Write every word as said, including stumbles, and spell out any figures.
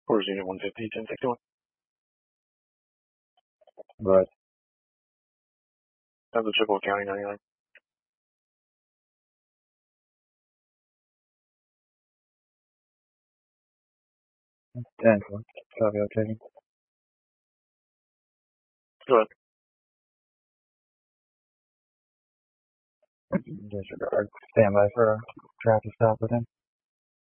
Coors Unit one fifty, ten sixty-one. Right. That's the Chippewa County ninety-nine. ten. Copy, I'll take it. Go ahead. Disregard. Stand by for a traffic stop with him.